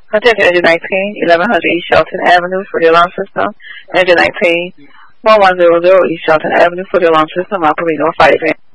Attention engine 19, 1100 East Shelton Avenue for the alarm system. Engine 19, 1100 East Shelton Avenue for the alarm system. Operating on fire.